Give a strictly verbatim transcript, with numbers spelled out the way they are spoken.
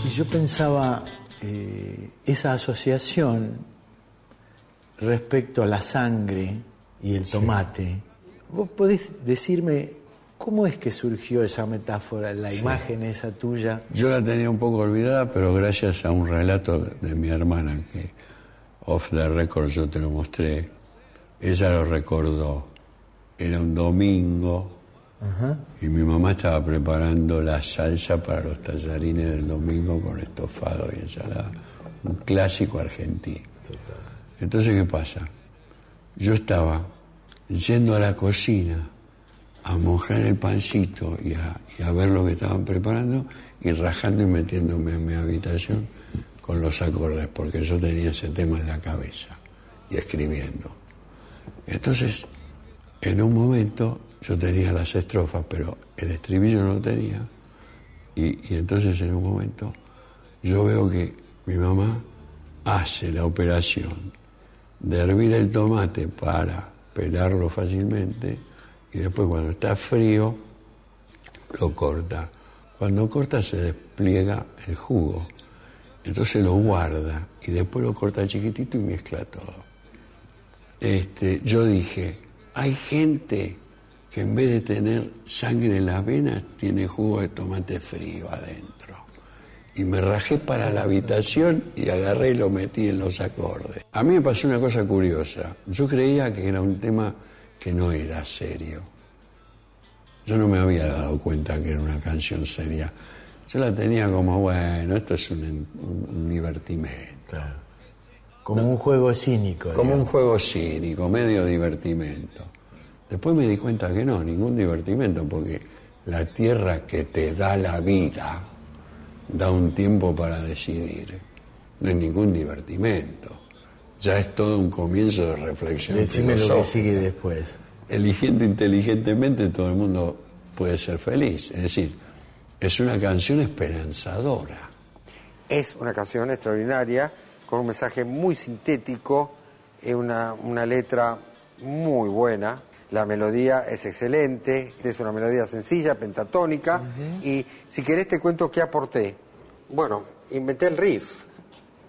yo pensaba eh, esa asociación respecto a la sangre y el tomate. Sí. ¿Vos podés decirme cómo es que surgió esa metáfora, la sí. imagen esa tuya? Yo la tenía un poco olvidada, pero gracias a un relato de mi hermana, que off the record yo te lo mostré, ella lo recordó. Era un domingo, uh-huh. y mi mamá estaba preparando la salsa para los tallarines del domingo con estofado y ensalada. Un clásico argentino. Total. Entonces, ¿qué pasa? Yo estaba yendo a la cocina a mojar el pancito y a, y a ver lo que estaban preparando y rajando y metiéndome en mi habitación con los acordes, porque yo tenía ese tema en la cabeza y escribiendo. Entonces, en un momento yo tenía las estrofas, pero el estribillo no lo tenía, y, y entonces en un momento yo veo que mi mamá hace la operación de hervir el tomate para pelarlo fácilmente, y después cuando está frío lo corta. Cuando corta se despliega el jugo, entonces lo guarda y después lo corta chiquitito y mezcla todo. Este, yo dije, hay gente que en vez de tener sangre en las venas tiene jugo de tomate frío adentro. Y me rajé para la habitación y agarré y lo metí en los acordes. A mí me pasó una cosa curiosa. Yo creía que era un tema que no era serio. Yo no me había dado cuenta que era una canción seria. Yo la tenía como, bueno, esto es un, un, un divertimento. Claro. Como no, un juego cínico. Como digamos. un juego cínico, medio divertimento. Después me di cuenta que no, ningún divertimento, porque la tierra que te da la vida da un tiempo para decidir. No es ningún divertimento. Ya es todo un comienzo de reflexión Decime filosófica. Lo que sigue después. Eligiendo inteligentemente, todo el mundo puede ser feliz. Es decir, es una canción esperanzadora. Es una canción extraordinaria, con un mensaje muy sintético, una, una letra muy buena. La melodía es excelente, es una melodía sencilla, pentatónica, uh-huh. y si querés te cuento qué aporté. Bueno, inventé el riff.